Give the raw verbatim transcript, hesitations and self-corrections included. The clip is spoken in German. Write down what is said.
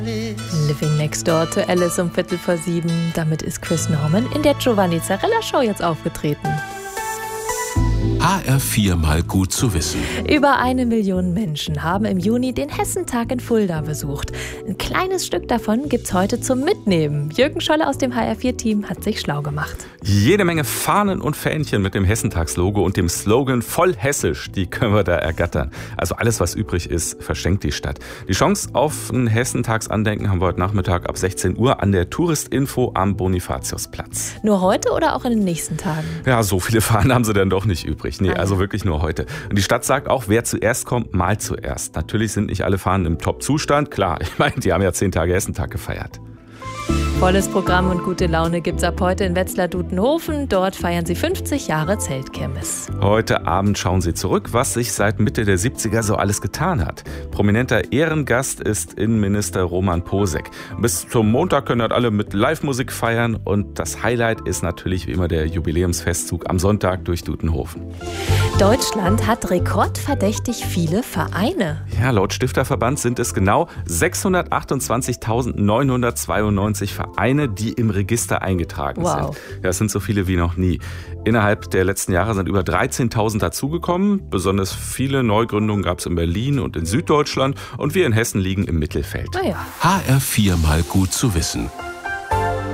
Living Next Door to Alice um Viertel vor sieben. Damit ist Chris Norman in der Giovanni Zarella Show jetzt aufgetreten. H R vier mal gut zu wissen. Über eine Million Menschen haben im Juni den Hessentag in Fulda besucht. Ein kleines Stück davon gibt's heute zum Mitnehmen. Jürgen Scholle aus dem H R vier Team hat sich schlau gemacht. Jede Menge Fahnen und Fähnchen mit dem Hessentagslogo und dem Slogan voll hessisch, die können wir da ergattern. Also alles, was übrig ist, verschenkt die Stadt. Die Chance auf ein Hessentagsandenken haben wir heute Nachmittag ab sechzehn Uhr an der Touristinfo am Bonifatiusplatz. Nur heute oder auch in den nächsten Tagen? Ja, so viele Fahnen haben sie dann doch nicht übrig. Nee, Ah, ja. also wirklich nur heute. Und die Stadt sagt auch, wer zuerst kommt, malt zuerst. Natürlich sind nicht alle Fahnen im Top-Zustand. Klar, ich meine, die haben ja zehn Tage Hessentag gefeiert. Volles Programm und gute Laune gibt's ab heute in Wetzlar-Dudenhofen. Dort feiern sie fünfzig Jahre Zeltkirmes. Heute Abend schauen sie zurück, was sich seit Mitte der siebziger so alles getan hat. Prominenter Ehrengast ist Innenminister Roman Posek. Bis zum Montag können halt alle mit Live-Musik feiern. Und das Highlight ist natürlich wie immer der Jubiläumsfestzug am Sonntag durch Dudenhofen. Deutschland hat rekordverdächtig viele Vereine. Ja, laut Stifterverband sind es genau sechshundertachtundzwanzigtausendneunhundertzweiundneunzig Vereine, die im Register eingetragen Wow. sind. Ja, das sind so viele wie noch nie. Innerhalb der letzten Jahre sind über dreizehntausend dazugekommen. Besonders viele Neugründungen gab es in Berlin und in Süddeutschland. Und wir in Hessen liegen im Mittelfeld. Naja. H R vier mal gut zu wissen.